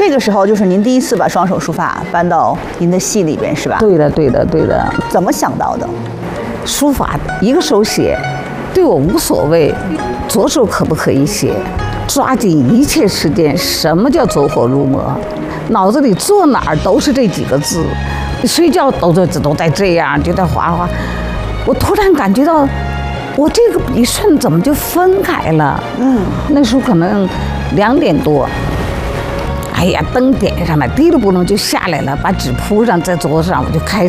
这个时候就是您第一次把双手书法搬到您的戏里边，是吧？ 对的，对的，对的。 怎么想到的？ 书法一个手写，对我无所谓，左手可不可以写？抓紧一切时间，什么叫走火入魔？脑子里坐哪儿都是这几个字，睡觉都在这样，就在划划。我突然感觉到，我这个笔顺怎么就分开了？那时候可能2点多。哎呀，灯点上了，滴了不楞就下来了，把纸铺上，在桌子上我就开始。